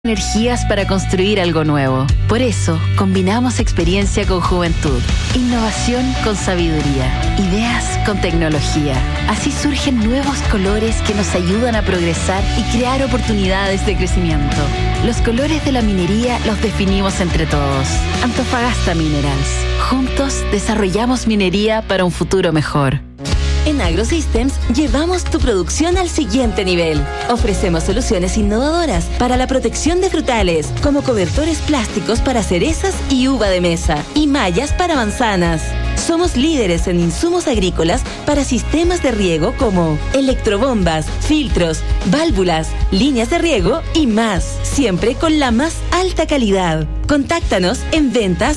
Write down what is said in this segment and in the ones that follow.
Energías para construir algo nuevo. Por eso, combinamos experiencia con juventud, innovación con sabiduría, ideas con tecnología. Así surgen nuevos colores que nos ayudan a progresar y crear oportunidades de crecimiento. Los colores de la minería los definimos entre todos. Antofagasta Minerals. Juntos desarrollamos minería para un futuro mejor. En AgroSystems llevamos tu producción al siguiente nivel. Ofrecemos soluciones innovadoras para la protección de frutales, como cobertores plásticos para cerezas y uva de mesa, y mallas para manzanas. Somos líderes en insumos agrícolas para sistemas de riego como electrobombas, filtros, válvulas, líneas de riego y más, siempre con la más alta calidad. Contáctanos en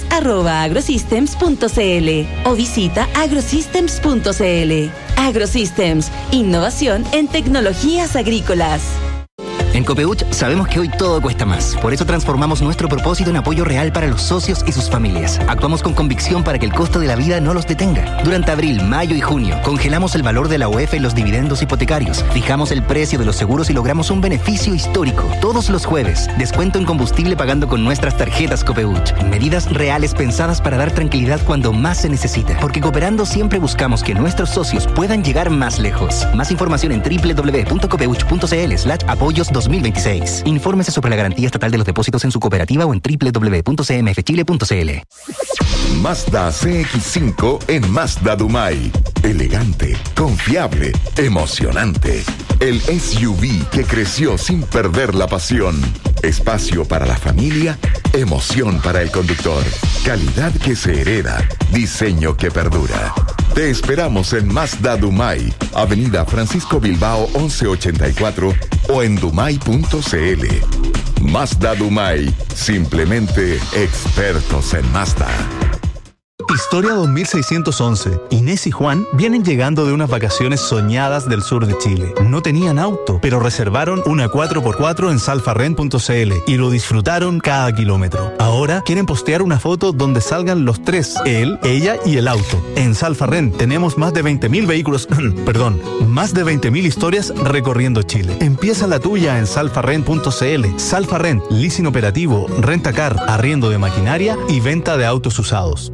ventas@agrosystems.cl o visita agrosystems.cl. AgroSystems, innovación en tecnologías agrícolas. En Copeuch sabemos que hoy todo cuesta más. Por eso transformamos nuestro propósito en apoyo real para los socios y sus familias. Actuamos con convicción para que el costo de la vida no los detenga. Durante abril, mayo y junio, congelamos el valor de la UEF en los dividendos hipotecarios, fijamos el precio de los seguros y logramos un beneficio histórico. Todos los jueves, descuento en combustible pagando con nuestras tarjetas Copeuch. Medidas reales pensadas para dar tranquilidad cuando más se necesita. Porque cooperando siempre buscamos que nuestros socios puedan llegar más lejos. Más información en www.copeuch.cl/apoyos 2026. Infórmese sobre la garantía estatal de los depósitos en su cooperativa o en www.cmfchile.cl. Mazda CX-5 en Mazda Dumay. Elegante, confiable, emocionante. El SUV que creció sin perder la pasión. Espacio para la familia, emoción para el conductor. Calidad que se hereda, diseño que perdura. Te esperamos en Mazda Dumay, Avenida Francisco Bilbao 1184 o en dumay.cl. Mazda Dumay, simplemente expertos en Mazda. Historia 2611. Inés y Juan vienen llegando de unas vacaciones soñadas del sur de Chile. No tenían auto, pero reservaron una 4x4 en salfarren.cl y lo disfrutaron cada kilómetro. Ahora quieren postear una foto donde salgan los tres, él, ella y el auto. En Salfarren tenemos más de 20.000 vehículos, más de 20.000 historias recorriendo Chile. Empieza la tuya en salfarren.cl. Salfarren, leasing operativo, rentacar, arriendo de maquinaria y venta de autos usados.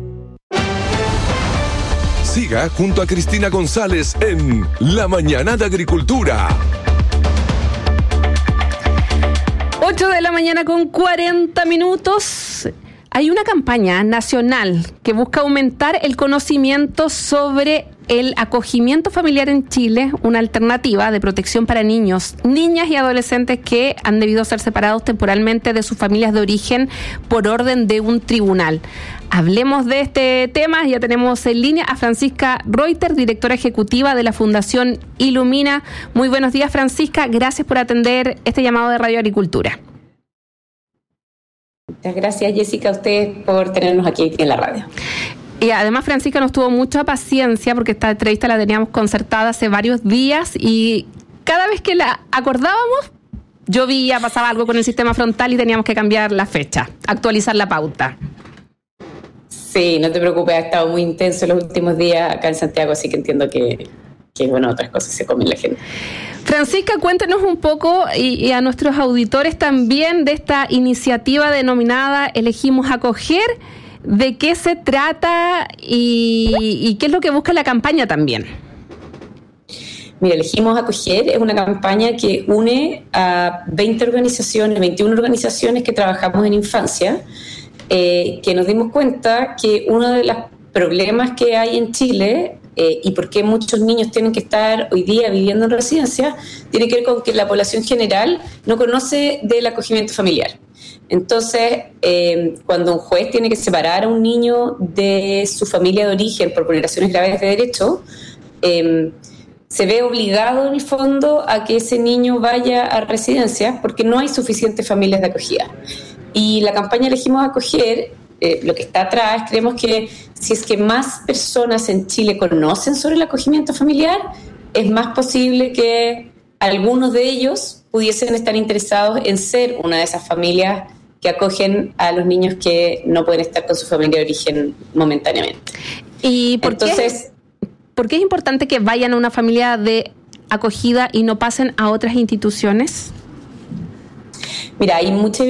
Siga junto a Cristina González en La Mañana de Agricultura. 8 de la mañana con 40 minutos. Hay una campaña nacional que busca aumentar el conocimiento sobre el acogimiento familiar en Chile, una alternativa de protección para niños, niñas y adolescentes que han debido ser separados temporalmente de sus familias de origen por orden de un tribunal. Hablemos de este tema. Ya tenemos en línea a Francisca Reuter, directora ejecutiva de la Fundación Ilumina. Muy buenos días, Francisca. Gracias por atender este llamado de Radio Agricultura. Muchas gracias, Jessica, a ustedes por tenernos aquí en la radio. Y además, Francisca nos tuvo mucha paciencia porque esta entrevista la teníamos concertada hace varios días y cada vez que la acordábamos, llovía, pasaba algo con el sistema frontal y teníamos que cambiar la fecha, actualizar la pauta. Sí, no te preocupes, ha estado muy intenso los últimos días acá en Santiago, así que entiendo que bueno, otras cosas se comen la gente. Francisca, cuéntanos un poco y a nuestros auditores también de esta iniciativa denominada Elegimos Acoger. ¿De qué se trata y qué es lo que busca la campaña también? Mira, Elegimos Acoger es una campaña que une a 21 organizaciones que trabajamos en infancia, que nos dimos cuenta que uno de los problemas que hay en Chile y por qué muchos niños tienen que estar hoy día viviendo en residencia tiene que ver con que la población general no conoce del acogimiento familiar. Entonces, cuando un juez tiene que separar a un niño de su familia de origen por vulneraciones graves de derecho, se ve obligado en el fondo a que ese niño vaya a residencias porque no hay suficientes familias de acogida. Y la campaña Elegimos Acoger, lo que está atrás, creemos que si es que más personas en Chile conocen sobre el acogimiento familiar, es más posible que algunos de ellos pudiesen estar interesados en ser una de esas familias que acogen a los niños que no pueden estar con su familia de origen momentáneamente. ¿Y por qué es importante que vayan a una familia de acogida y no pasen a otras instituciones? Mira, hay mucha